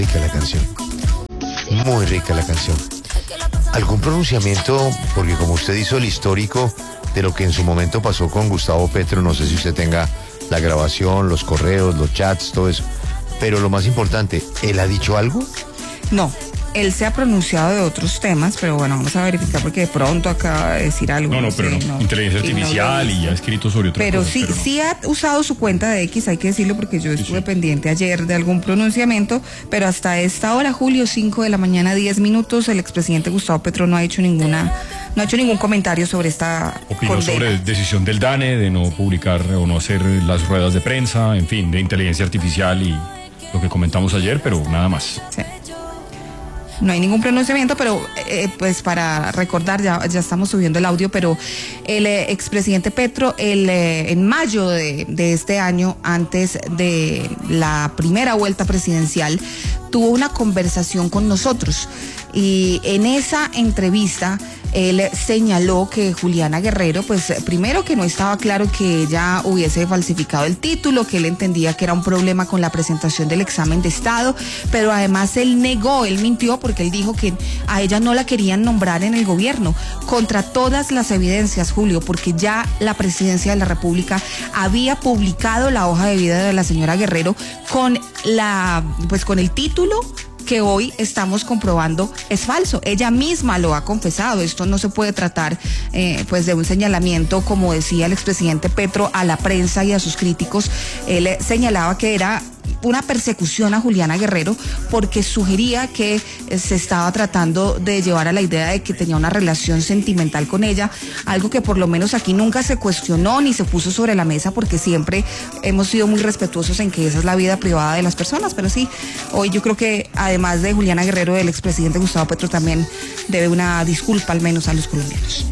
Rica la canción. Muy rica la canción. ¿Algún pronunciamiento? Porque como usted hizo el histórico de lo que en su momento pasó con Gustavo Petro, no sé si usted tenga la grabación, los correos, los chats, todo eso. Pero lo más importante, ¿él ha dicho algo? No. Él se ha pronunciado de otros temas, pero bueno, vamos a verificar porque de pronto acaba de decir algo. Inteligencia artificial y ha escrito sobre otras cosas. Pero sí ha usado su cuenta de X, hay que decirlo porque yo estuve pendiente ayer de algún pronunciamiento, pero hasta esta hora, Julio, 5 de la mañana, 10 minutos, el expresidente Gustavo Petro no ha hecho ningún comentario sobre esta Opinó condena. sobre decisión del DANE de no publicar o no hacer las ruedas de prensa, en fin, de inteligencia artificial y lo que comentamos ayer, pero nada más. Sí. No hay ningún pronunciamiento, pero pues para recordar, ya estamos subiendo el audio, pero el expresidente Petro, en mayo de este año, antes de la primera vuelta presidencial, tuvo una conversación con nosotros y en esa entrevista él señaló que Juliana Guerrero, pues primero que no estaba claro que ella hubiese falsificado el título, que él entendía que era un problema con la presentación del examen de Estado, pero además él mintió porque él dijo que a ella no la querían nombrar en el gobierno, contra todas las evidencias, Julio, porque ya la presidencia de la República había publicado la hoja de vida de la señora Guerrero con el título que hoy estamos comprobando es falso. Ella misma lo ha confesado. Esto no se puede tratar de un señalamiento, como decía el expresidente Petro a la prensa y a sus críticos. Él señalaba que era una persecución a Juliana Guerrero porque sugería que se estaba tratando de llevar a la idea de que tenía una relación sentimental con ella, algo que por lo menos aquí nunca se cuestionó ni se puso sobre la mesa porque siempre hemos sido muy respetuosos en que esa es la vida privada de las personas, pero sí, hoy yo creo que además de Juliana Guerrero, el expresidente Gustavo Petro también debe una disculpa al menos a los colombianos.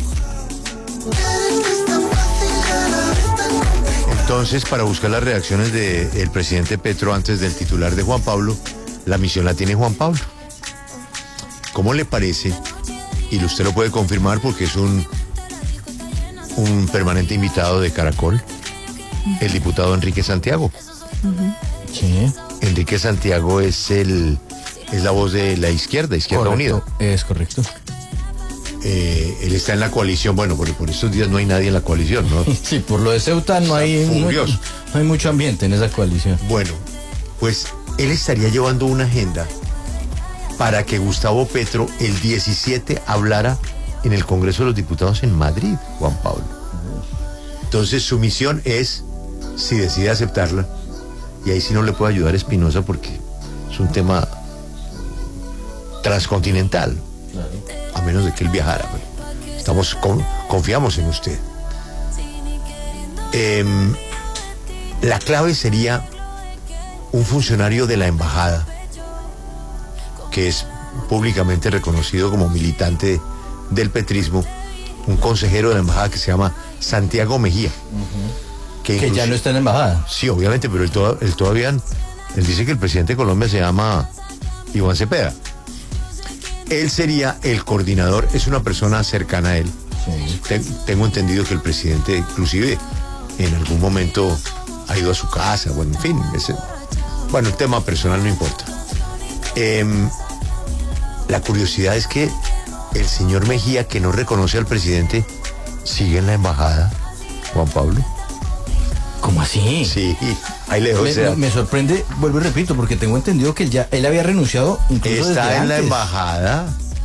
Entonces, para buscar las reacciones del presidente Petro antes del titular de Juan Pablo, la misión la tiene Juan Pablo. ¿Cómo le parece? Y usted lo puede confirmar porque es un permanente invitado de Caracol, el diputado Enrique Santiago. Sí. Enrique Santiago es la voz de la Izquierda Unida. Es correcto. Él está en la coalición, bueno, por estos días no hay nadie en la coalición, ¿no? Sí, por lo de Ceuta no hay mucho ambiente en esa coalición. Bueno, pues él estaría llevando una agenda para que Gustavo Petro el 17 hablara en el Congreso de los Diputados en Madrid, Juan Pablo. Entonces su misión es, si decide aceptarla, y ahí sí no le puede ayudar Espinosa porque es un tema transcontinental. A menos de que él viajara. Confiamos en usted. La clave sería un funcionario de la embajada que es públicamente reconocido como militante del petrismo, un consejero de la embajada que se llama Santiago Mejía. Que ya no está en la embajada. Sí, obviamente, pero él dice que el presidente de Colombia se llama Iván Cepeda. Él sería el coordinador, es una persona cercana a él. Sí. Tengo entendido que el presidente inclusive en algún momento ha ido a su casa, bueno, en fin, el tema personal no importa. La curiosidad es que el señor Mejía, que no reconoce al presidente, sigue en la embajada, Juan Pablo. ¿Cómo así? Sí, ahí le dejo. Me sorprende, vuelvo y repito, porque tengo entendido que él había renunciado incluso está desde en antes. La embajada.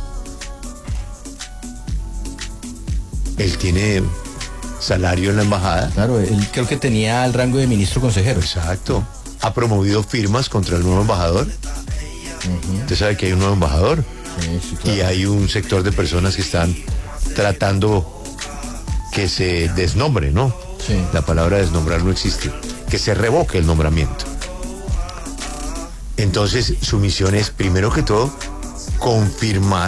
Él tiene salario en la embajada. Claro, él creo que tenía el rango de ministro consejero. Exacto. Ha promovido firmas contra el nuevo embajador. Usted sabe que hay un nuevo embajador. Sí, claro. Y hay un sector de personas que están tratando que se desnombre, ¿no? Sí. La palabra desnombrar no existe. Que se revoque el nombramiento. Entonces, su misión es, primero que todo, confirmar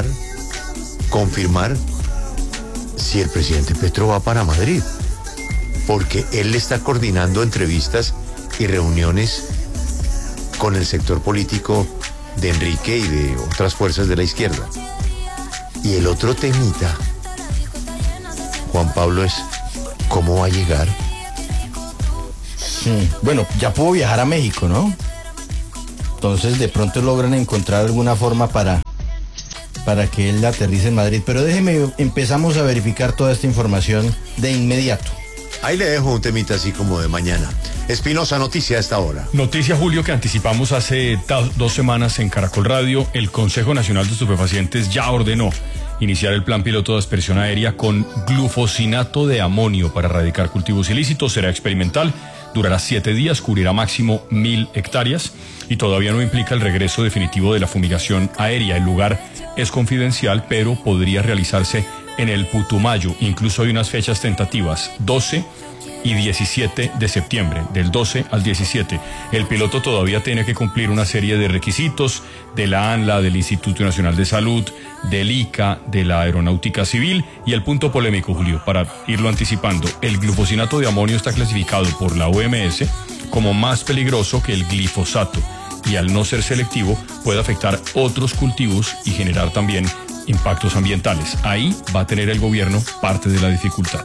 si el presidente Petro va para Madrid. Porque él le está coordinando entrevistas y reuniones con el sector político de Enrique y de otras fuerzas de la izquierda. Y el otro temita, Juan Pablo, es ¿cómo va a llegar? Sí. Bueno, ya pudo viajar a México, ¿no? Entonces de pronto logran encontrar alguna forma para que él aterrice en Madrid. Pero empezamos a verificar toda esta información de inmediato. Ahí le dejo un temita así como de mañana. Espinosa, noticia a esta hora. Noticia, Julio, que anticipamos hace 2 semanas en Caracol Radio. El Consejo Nacional de Estupefacientes ya ordenó iniciar el plan piloto de aspersión aérea con glufosinato de amonio para erradicar cultivos ilícitos. Será experimental, durará 7 días, cubrirá máximo 1.000 hectáreas y todavía no implica el regreso definitivo de la fumigación aérea. El lugar es confidencial, pero podría realizarse en el Putumayo. Incluso hay unas fechas tentativas, 12 y 17 de septiembre, del 12 al 17. El piloto todavía tiene que cumplir una serie de requisitos de la ANLA, del Instituto Nacional de Salud, del ICA, de la Aeronáutica Civil. Y el punto polémico, Julio, para irlo anticipando, el glufosinato de amonio está clasificado por la OMS como más peligroso que el glifosato y al no ser selectivo puede afectar otros cultivos y generar también impactos ambientales. Ahí va a tener el gobierno parte de la dificultad.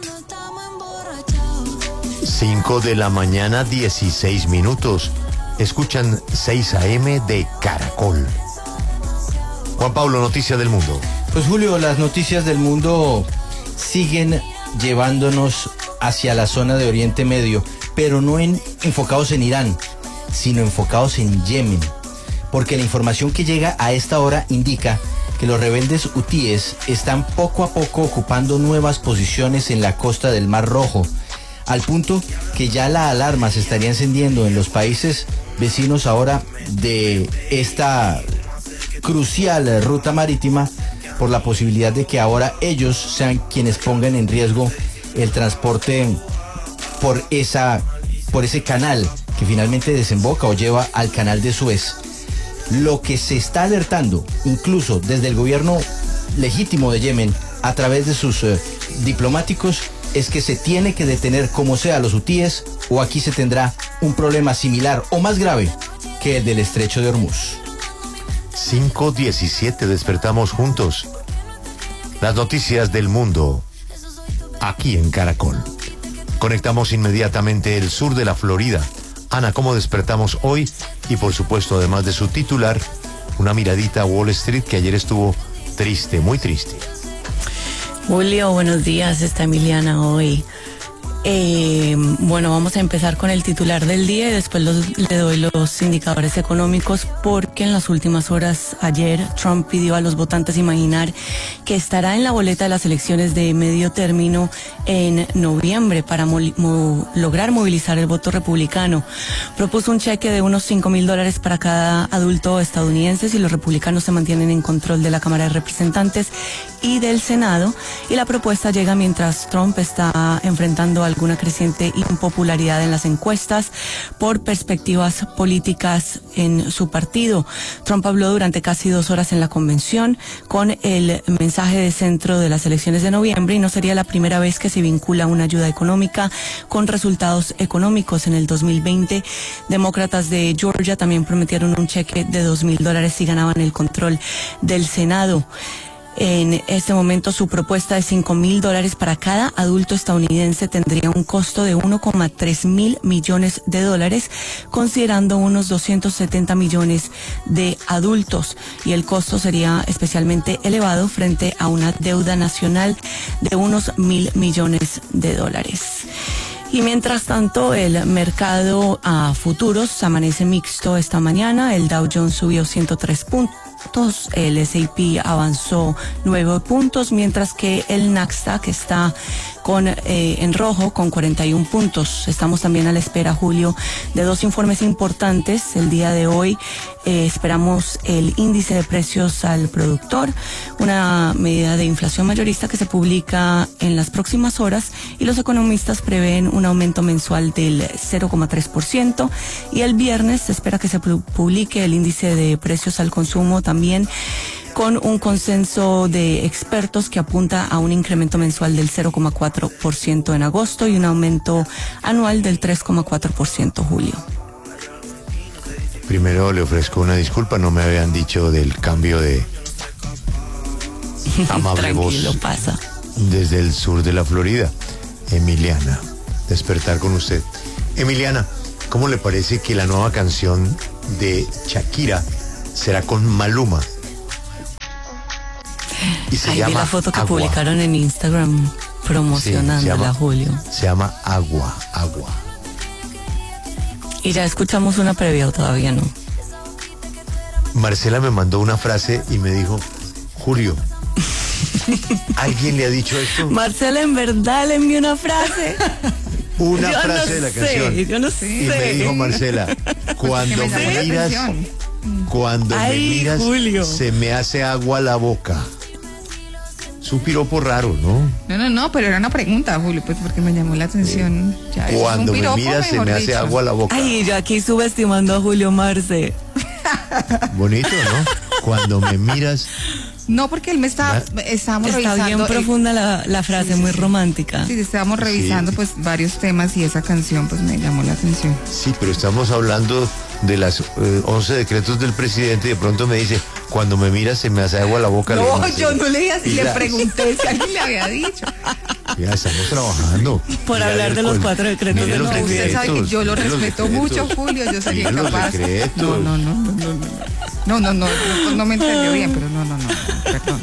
5 de la mañana, 16 minutos. Escuchan 6 AM de Caracol. Juan Pablo, noticia del mundo. Pues Julio, las noticias del mundo siguen llevándonos hacia la zona de Oriente Medio, pero no enfocados en Irán, sino enfocados en Yemen. Porque la información que llega a esta hora indica que los rebeldes hutíes están poco a poco ocupando nuevas posiciones en la costa del Mar Rojo, al punto que ya la alarma se estaría encendiendo en los países vecinos ahora de esta crucial ruta marítima por la posibilidad de que ahora ellos sean quienes pongan en riesgo el transporte por ese canal que finalmente desemboca o lleva al canal de Suez. Lo que se está alertando, incluso desde el gobierno legítimo de Yemen, a través de sus diplomáticos, es que se tiene que detener como sea a los hutíes, o aquí se tendrá un problema similar o más grave que el del estrecho de Hormuz. 5:17, despertamos juntos. Las noticias del mundo, aquí en Caracol. Conectamos inmediatamente el sur de la Florida. Ana, ¿cómo despertamos hoy? Y por supuesto, además de su titular, una miradita a Wall Street, que ayer estuvo triste, muy triste. Julio, buenos días, está Emiliana hoy. Bueno, vamos a empezar con el titular del día y después le doy los indicadores económicos, porque en las últimas horas ayer Trump pidió a los votantes imaginar que estará en la boleta de las elecciones de medio término en noviembre para lograr movilizar el voto republicano. Propuso un cheque de unos $5,000 para cada adulto estadounidense si los republicanos se mantienen en control de la Cámara de Representantes y del Senado, y la propuesta llega mientras Trump está enfrentando alguna creciente impopularidad en las encuestas por perspectivas políticas en su partido. Trump habló durante casi 2 horas en la convención con el mensaje de centro de las elecciones de noviembre, y no sería la primera vez que se vincula una ayuda económica con resultados económicos. En el 2020, demócratas de Georgia también prometieron un cheque de $2,000 si ganaban el control del Senado. En este momento su propuesta de $5,000 para cada adulto estadounidense tendría un costo de $1,3 mil millones, considerando unos 270 millones de adultos, y el costo sería especialmente elevado frente a una deuda nacional de unos $1,000 millones. Y mientras tanto, el mercado a futuros amanece mixto esta mañana. El Dow Jones subió 103 puntos. El S&P avanzó 9 puntos, mientras que el Nasdaq está en rojo con 41 puntos. Estamos también a la espera, Julio, de 2 informes importantes. El día de hoy esperamos el índice de precios al productor, una medida de inflación mayorista que se publica en las próximas horas, y los economistas prevén un aumento mensual del 0,3%, y el viernes se espera que se publique el índice de precios al consumo también, con un consenso de expertos que apunta a un incremento mensual del 0,4% en agosto y un aumento anual del 3,4%, Julio. Primero le ofrezco una disculpa, no me habían dicho del cambio de amable voz. Tranquilo, pasa. Desde el sur de la Florida. Emiliana, despertar con usted. Emiliana, ¿cómo le parece que la nueva canción de Shakira será con Maluma. Y se Ahí llama vi la foto que Agua. publicaron en Instagram promocionándola, Julio. Se llama Agua. Y ya escuchamos una previa o todavía no. Marcela me mandó una frase y me dijo, Julio, ¿alguien le ha dicho esto? Marcela, en verdad le envió una frase. Una Yo frase no de la sé, canción. yo no Y sé. me dijo Marcela, cuando me me llamó la miras, atención. cuando me Ay, miras, Julio. se me hace agua la boca. Es un piropo raro, ¿no? No, pero era una pregunta, Julio, pues porque me llamó la atención. Ya, eso es Cuando un piropo, me miras, se mejor me hace dicho. agua la boca. Ay, yo aquí subestimando a Julio Marce. Bonito, ¿no? Cuando me miras, No, porque él estábamos Está revisando. bien profunda la frase, muy romántica. Sí, estábamos revisando pues varios temas y esa canción pues me llamó la atención. sí, pero estamos hablando de las 11 decretos del presidente y de pronto me dice, cuando me miras se me hace agua la boca. Le digo, No, Marcela, yo no leí así, le ya, pregunté si alguien le había dicho. Ya estamos trabajando. Por Mira, hablar de los 4 decretos mire del los No, usted presidente. sabe que yo lo mire los respeto decretos. mucho, Julio, yo sería Mire los incapaz. decretos. No me entendió bien, pero no, perdón.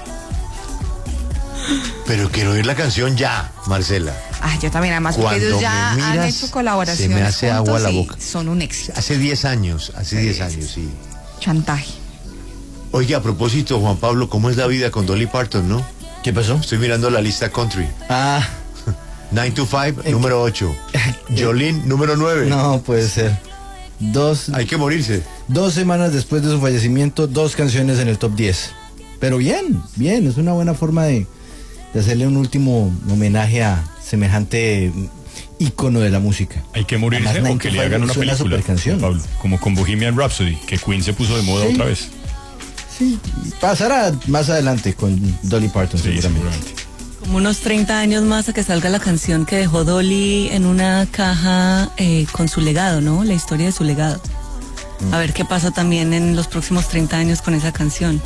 Pero quiero oír la canción ya, Marcela. Ah, yo también, además, porque Cuando ellos ya me han miras, hecho colaboraciones se me hace agua juntos la y boca. son un éxito. Hace 10 años, sí. Chantaje. Oye, a propósito, Juan Pablo, ¿cómo es la vida con Dolly Parton, no? ¿Qué pasó? Estoy mirando la lista country. Ah, 9 to 5, número 8. Jolene, número 9. no puede ser. Hay que morirse. 2 semanas después de su fallecimiento, 2 canciones en el top 10. Pero bien, es una buena forma de hacerle un último homenaje a semejante ícono de la música. Hay que morirse Además, o que le 9 to 5 hagan una es película, supercanción. Pablo, como con Bohemian Rhapsody, que Queen se puso de moda Sí. otra vez. Sí, pasará más adelante con Dolly Parton, Sí, seguramente. seguramente. Como unos 30 años más a que salga la canción que dejó Dolly en una caja con su legado, ¿no? La historia de su legado. A ver qué pasa también en los próximos 30 años con esa canción.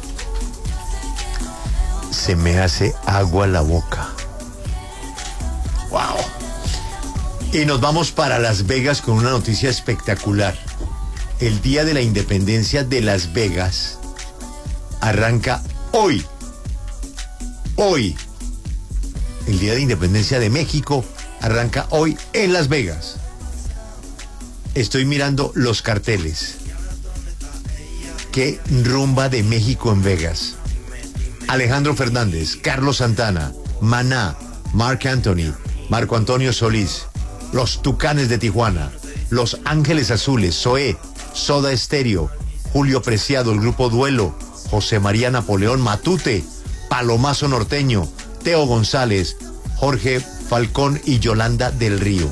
Se me hace agua la boca. ¡Wow! Y nos vamos para Las Vegas con una noticia espectacular. El Día de la Independencia de Las Vegas arranca hoy. Hoy. El Día de Independencia de México arranca hoy en Las Vegas. Estoy mirando los carteles. Qué rumba de México en Vegas. Alejandro Fernández, Carlos Santana, Maná, Marc Anthony, Marco Antonio Solís, Los Tucanes de Tijuana, Los Ángeles Azules, Zoé, Soda Estéreo, Julio Preciado, el Grupo Duelo, José María Napoleón Matute, Palomazo Norteño, Teo González, Jorge Falcón y Yolanda del Río.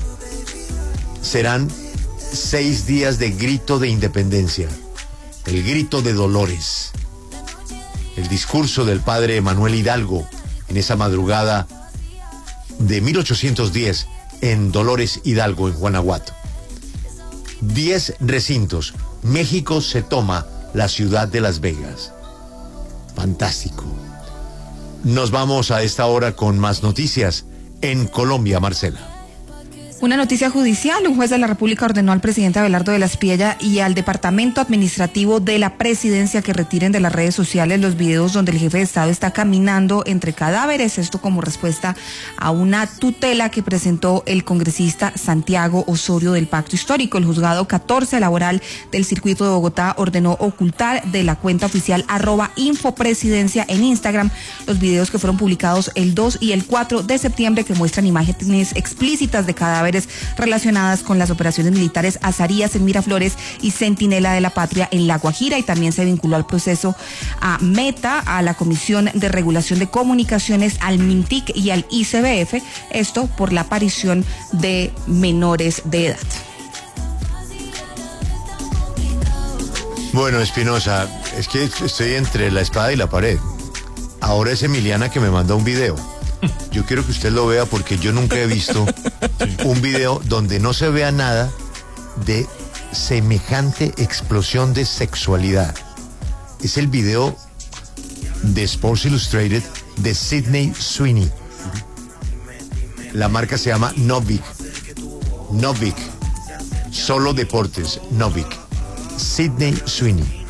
Serán 6 días de grito de independencia, el grito de Dolores. El discurso del padre Manuel Hidalgo en esa madrugada de 1810 en Dolores Hidalgo, en Guanajuato. 10 recintos. México se toma la ciudad de Las Vegas. Fantástico. Nos vamos a esta hora con más noticias en Colombia, Marcela. Una noticia judicial, un juez de la República ordenó al presidente Abelardo de la Espriella y al Departamento Administrativo de la Presidencia que retiren de las redes sociales los videos donde el jefe de Estado está caminando entre cadáveres, esto como respuesta a una tutela que presentó el congresista Santiago Osorio del Pacto Histórico. El juzgado 14 laboral del circuito de Bogotá ordenó ocultar de la cuenta oficial @infopresidencia en Instagram los videos que fueron publicados el 2 y el 4 de septiembre que muestran imágenes explícitas de cadáveres relacionadas con las operaciones militares Azarías en Miraflores y Centinela de la Patria en La Guajira, y también se vinculó al proceso a Meta, a la Comisión de Regulación de Comunicaciones, al MINTIC y al ICBF, esto por la aparición de menores de edad. Bueno, Espinosa, es que estoy entre la espada y la pared. Ahora es Emiliana que me manda un video. Yo quiero que usted lo vea porque yo nunca he visto un video donde no se vea nada de semejante explosión de sexualidad. Es el video de Sports Illustrated de Sydney Sweeney. La marca se llama Novik. Novik. Solo deportes, Novik. Sydney Sweeney.